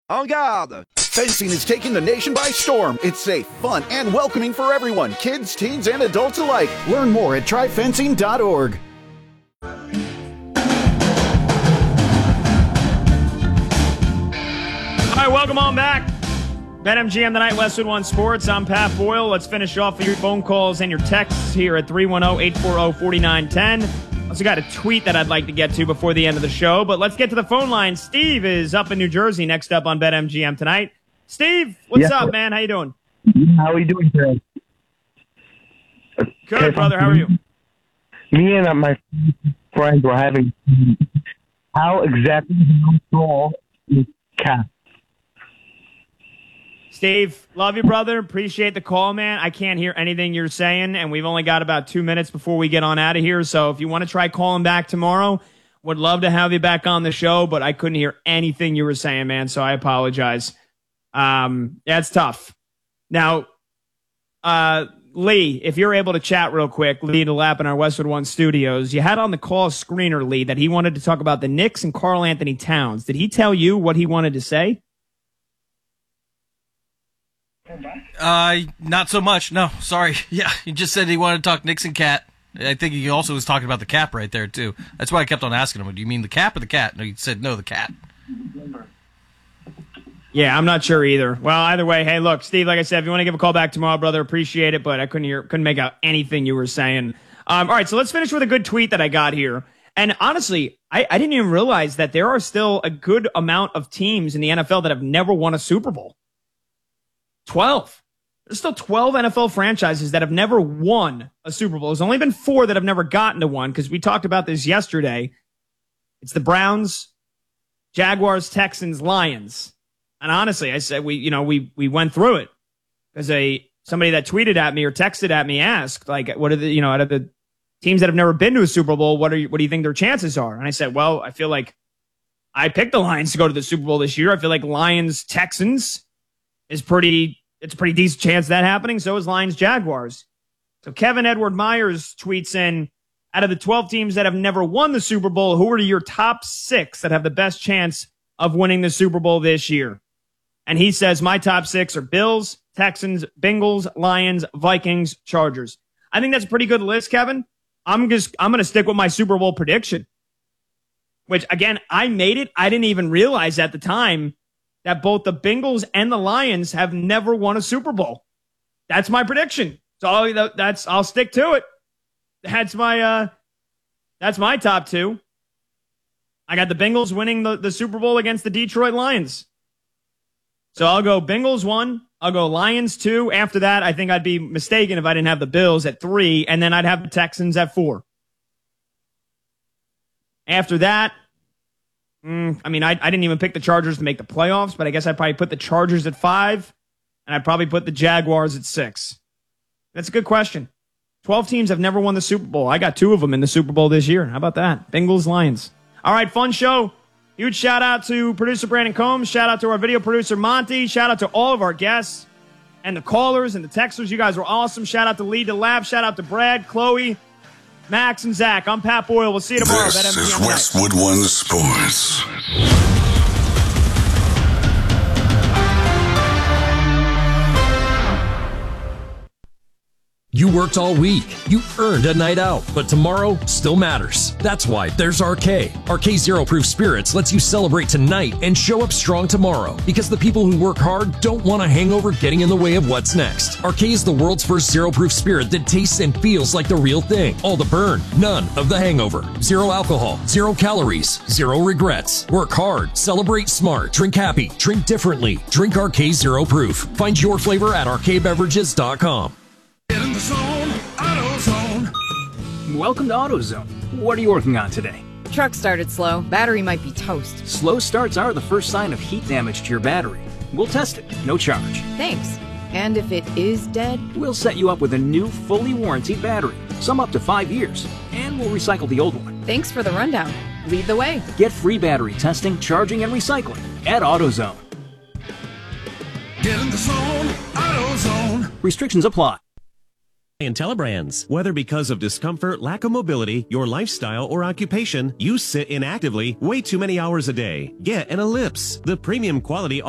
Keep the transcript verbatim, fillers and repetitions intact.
En garde! Fencing is taking the nation by storm. It's safe, fun, and welcoming for everyone, kids, teens, and adults alike. Learn more at try fencing dot org. All right, welcome on back. BetMGM Tonight, Westwood One Sports. I'm Pat Boyle. Let's finish off with your phone calls and your texts here at three one zero, eight four zero, four nine one zero. Also got a tweet that I'd like to get to before the end of the show, but let's get to the phone line. Steve is up in New Jersey next up on BetMGM Tonight. Steve, what's yeah. up, man? How you doing? How are you doing today? Good, okay, brother. How are you? Me and my friends were having how exactly how tall is cat? Steve, love you, brother. Appreciate the call, man. I can't hear anything you're saying, and we've only got about two minutes before we get on out of here. So if you want to try calling back tomorrow, would love to have you back on the show, but I couldn't hear anything you were saying, man, so I apologize. Um, yeah, it's tough. Now, uh, Lee, if you're able to chat real quick, Lee DeLapp in our Westwood One studios, you had on the call screener, Lee, that he wanted to talk about the Knicks and Karl Anthony Towns. Did he tell you what he wanted to say? Uh, not so much. No, sorry. Yeah, he just said he wanted to talk Knicks and Cat. I think he also was talking about the cap right there, too. That's why I kept on asking him, do you mean the cap or the cat? No, he said, no, the cat. Yeah, I'm not sure either. Well, either way, hey, look, Steve, like I said, if you want to give a call back tomorrow, brother, appreciate it, but I couldn't hear, couldn't make out anything you were saying. Um, all right, so let's finish with a good tweet that I got here. And honestly, I, I didn't even realize that there are still a good amount of teams in the N F L that have never won a Super Bowl. twelve. There's still twelve N F L franchises that have never won a Super Bowl. There's only been four that have never gotten to one because we talked about this yesterday. It's the Browns, Jaguars, Texans, Lions. And honestly, I said we, you know, we we went through it because a somebody that tweeted at me or texted at me asked, like, what are the, you know, out of the teams that have never been to a Super Bowl, what are you, what do you think their chances are? And I said, well, I feel like I picked the Lions to go to the Super Bowl this year. I feel like Lions, Texans is pretty. It's a pretty decent chance of that happening. So is Lions Jaguars. So Kevin Edward Myers tweets in, out of the twelve teams that have never won the Super Bowl, who are your top six that have the best chance of winning the Super Bowl this year? And he says, my top six are Bills, Texans, Bengals, Lions, Vikings, Chargers. I think that's a pretty good list, Kevin. I'm just, I'm going to stick with my Super Bowl prediction, which again, I made it. I didn't even realize at the time that both the Bengals and the Lions have never won a Super Bowl. That's my prediction. So that's, I'll stick to it. That's my, uh, that's my top two. I got the Bengals winning the, the Super Bowl against the Detroit Lions. So I'll go Bengals one. I'll go Lions two. After that, I think I'd be mistaken if I didn't have the Bills at three, and then I'd have the Texans at four. After that, Mm, I mean, I, I didn't even pick the Chargers to make the playoffs, but I guess I'd probably put the Chargers at five, and I'd probably put the Jaguars at six. That's a good question. twelve teams have never won the Super Bowl. I got two of them in the Super Bowl this year. How about that? Bengals, Lions. All right, fun show. Huge shout out to producer Brandon Combs. Shout out to our video producer Monty. Shout out to all of our guests and the callers and the texters. You guys were awesome. Shout out to Lee DeLab. Shout out to Brad, Chloe, Max, and Zach. I'm Pat Boyle. We'll see you tomorrow. This is Westwood One Sports. You worked all week. You earned a night out, but tomorrow still matters. That's why there's R K. R K Zero Proof Spirits lets you celebrate tonight and show up strong tomorrow, because the people who work hard don't want a hangover getting in the way of what's next. R K is the world's first zero proof spirit that tastes and feels like the real thing. All the burn, none of the hangover. Zero alcohol, zero calories, zero regrets. Work hard, celebrate smart, drink happy, drink differently. Drink R K Zero Proof. Find your flavor at R K beverages dot com. Get in the zone, AutoZone. Welcome to AutoZone. What are you working on today? Truck started slow. Battery might be toast. Slow starts are the first sign of heat damage to your battery. We'll test it, no charge. Thanks. And if it is dead? We'll set you up with a new, fully warranted battery, some up to five years, and we'll recycle the old one. Thanks for the rundown. Lead the way. Get free battery testing, charging, and recycling at AutoZone. Get in the zone, AutoZone. Restrictions apply. IntelliBrands. Whether because of discomfort, lack of mobility, your lifestyle, or occupation, you sit inactively way too many hours a day. Get an Ellipse, the premium quality